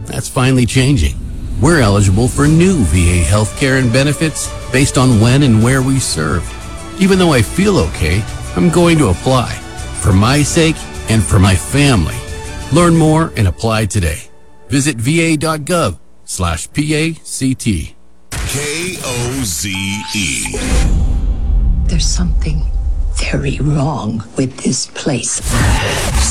That's finally changing. We're eligible for new VA healthcare and benefits based on when and where we serve. Even though I feel okay, I'm going to apply. For my sake and for my family. Learn more and apply today. Visit va.gov/PACT. KOZE. There's something very wrong with this place.